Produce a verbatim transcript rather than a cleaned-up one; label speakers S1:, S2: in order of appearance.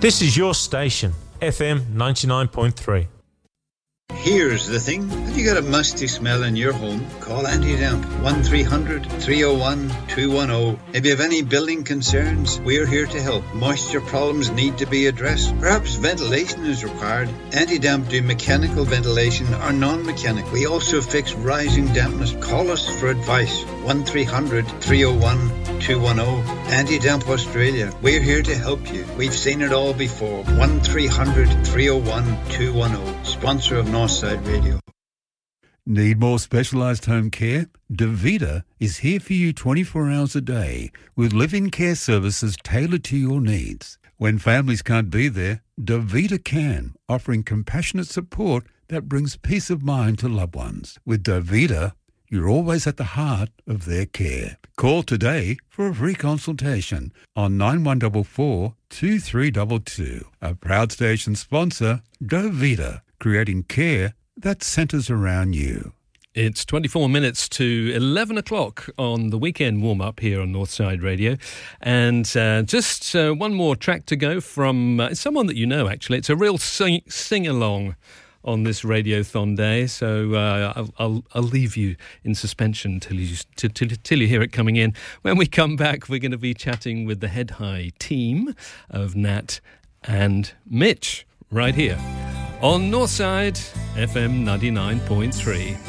S1: This is your station, F M ninety-nine point three.
S2: Here's the thing. Have you got a musty smell in your home? Call Anti-Damp. one three hundred, three oh one, two one oh. If you have any building concerns, we're here to help. Moisture problems need to be addressed. Perhaps ventilation is required. Anti-Damp do mechanical ventilation or non-mechanical. We also fix rising dampness. Call us for advice. one three hundred, three oh one, two one oh. Anti-Damp Australia. We're here to help you. We've seen it all before. one three hundred, three oh one, two one oh. Sponsor of Northside Radio.
S3: Need more specialised home care? Davita is here for you twenty-four hours a day with live-in care services tailored to your needs. When families can't be there, Davita can, offering compassionate support that brings peace of mind to loved ones. With Davita, you're always at the heart of their care. Call today for a free consultation on nine one four four, two three two two. A proud station sponsor, Davita, creating care that centres around you.
S4: It's twenty-four minutes to eleven o'clock on the weekend warm-up here on Northside Radio. And uh, just uh, one more track to go from uh, someone that you know, actually. It's a real sing- sing-along on this Radiothon day. So uh, I'll, I'll, I'll leave you in suspension till you, till, till, till you hear it coming in. When we come back, we're going to be chatting with the Head High team of Nat and Mitch right here on Northside F M ninety-nine point three.